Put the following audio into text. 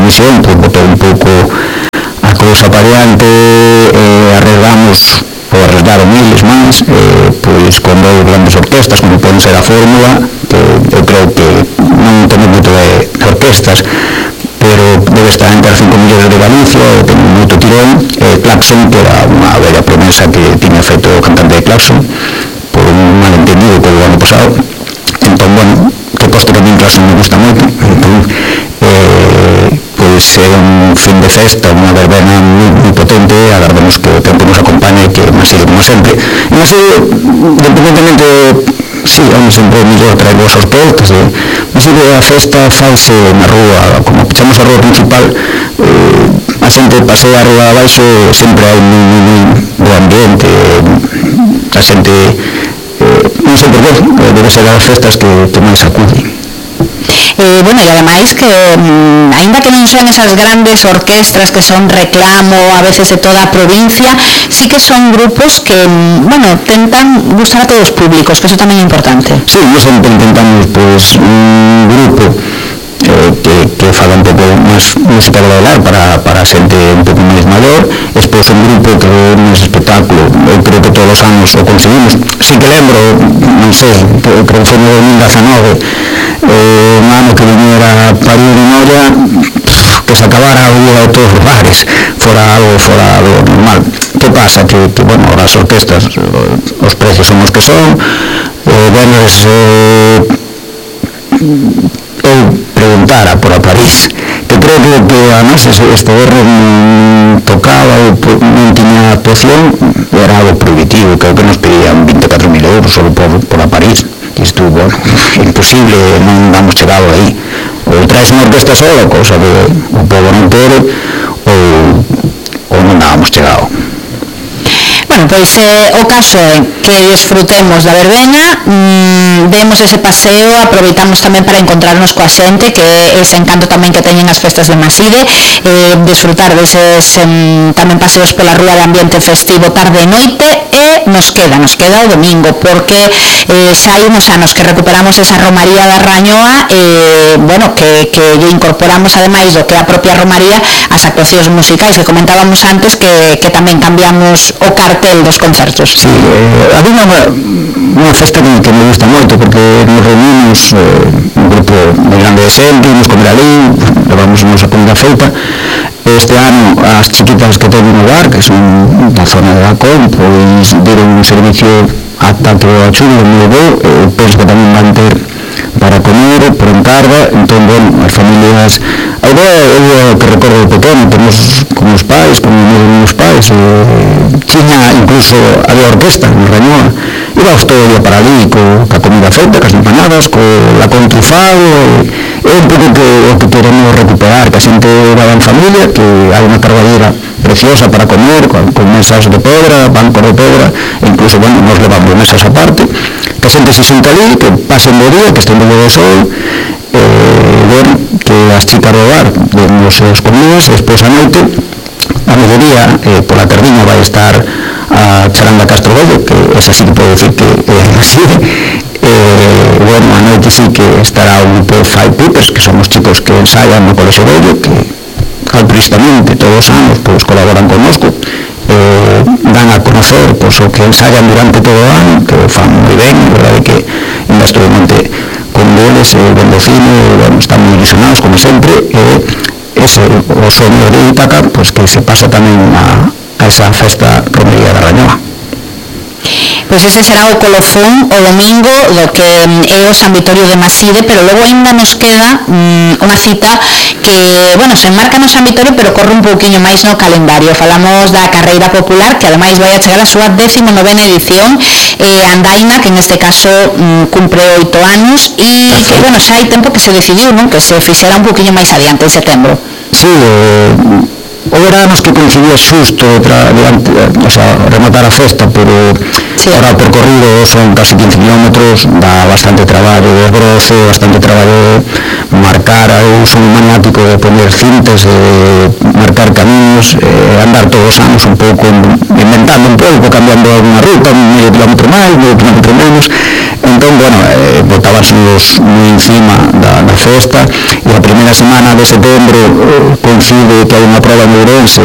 comisión pois botou un pouco a cousa para diante, arreglaron eles máis, pois con dous grandes orquestas como poden ser a Fórmula, que eu creo que non teño moito de orquestas, pero debe estar entre as 5 millóns de Galicia, ten moito tirón, Claxon, que era unha bella promesa que tiña feito o cantante de Claxon por un malentendido co ano pasado. Entón, bueno, que posto que a min Claxon me gusta moito, entón pois é un fin de festa, unha verbena moi potente. Agardemos que o tempo nos acompañe e que Maside, como sempre, e Maside, independentemente, sí, home, sempre é mellor traer boas orquestas, Maside a festa faise na rúa, como pechamos a rúa principal, a xente pasea a rúa abaixo, sempre hai moi bo ambiente, a xente, non sei por qué, debe ser as festas que máis acude. Bueno, e ademais que aínda que non son esas grandes orquestras que son reclamo a veces de toda a provincia, sí que son grupos que, bueno, tentan gustar a todos os públicos, que eso tamén é importante. Sí, nós sempre intentamos pois un grupo que faga un pouco máis música de bailar para a xente un pouco máis maior, despois un grupo que é un espectáculo. Eu creo que todos os anos o conseguimos. Si que lembro, non sei, creo que foi no 2019, un ano que viniera París de Noia, que se acabara o día de todos os bares, fora algo fora do normal. Que pasa? Que bueno, as orquestas, os precios son os que son, venres eu preguntara por a París, que creo que además este berro non tocaba ou non tiña actuación, era algo prohibitivo, creo que nos pedían 24.000 euros solo por a París. Isto, bueno, imposible, non damos chegado aí. Ou traes unha orquesta sola, cousa que o povo non quere, ou non dábamos chegado. Bueno, pois o caso é que disfrutemos da verbena, demos ese paseo, aproveitamos tamén para encontrarnos coa xente, que é ese encanto tamén que teñen as festas de Maside, disfrutar deses tamén paseos pola rúa de ambiente festivo tarde e noite, e nos queda o domingo, porque xa hai uns anos que recuperamos esa romaría da Rañoa, bueno, que lle incorporamos ademais do que a propia romaría as actuacións musicais que comentábamos antes, que tamén cambiamos o cartel dos concertos. Sí, a mí unha festa que me gusta moito, porque nos reunimos un grupo moi grande de xente, nos comer ali, levamos a nosa comida feita. Este ano as chiquitas que teñen no bar, que son da zona de Acón, pois deron un servicio ata que o chulo me levou, penso que tamén van ter para comer por encarga. Entón, bueno, as familias, a idea é o que recordo de pequeno, temos con os pais, con os pais, tiña incluso había orquesta en Rañoa, íbamos todo o día para ali coa comida feita, cas empanadas, co lacón trufado, é un pouco o que queremos recuperar, que a xente va en familia, que hai unha carballeira preciosa para comer, con mesas de pedra, bancos de pedra, e incluso, bueno, nos levamos mesas aparte, que a xente se xunta ali, que pasen do día, que estén do de sol, ver que as chicas do bar den os seus comidas, despois a noite, a mediodía, pola tardiña vai estar a Charanga Castro Bello, que esa sí que podo decir que así, bueno, a noite sí que estará un grupo de Five Pipers, que son os chicos que ensayan no Colexio Bello, que altruistamente todos os anos pois colaboran connosco, dan a conocer pois, o que ensayan durante todo o ano, que o fan moi ben, a verdade que ainda estou monte con eles, bendecino, bueno, están moi ilusionados como sempre, ese o soño de Ítaca, pois que se pasa tamén a esa festa romería da Rañoa. Pois ese será o colofón o domingo do que é o San Vitorio de Maside, pero logo ainda nos queda unha cita que, bueno, se enmarca no San Vitorio, pero corre un pouquiño máis no calendario. Falamos da carreira popular, que ademais vai a chegar a súa 19ª edición, Andaina, que neste caso cumpre 8 anos, e que, bueno, xa hai tempo que se decidiu, non? Que se fixera un pouquiño máis adiante, en setembro. Sí, o verano que coincidía xusto o sea, rematar a festa, pero sí. Ahora o percorrido son casi 15 kilómetros, dá bastante traballo de grosso, bastante traballo de marcar, eu son maniático de poner cintas, marcar caminos, andar todos os anos un pouco inventando un pouco, cambiando alguna ruta, medio kilómetro máis, medio kilómetro menos, entón, bueno, botábasenos moi encima da festa, e a primeira semana de setembro coincide que hai unha prova en Ourense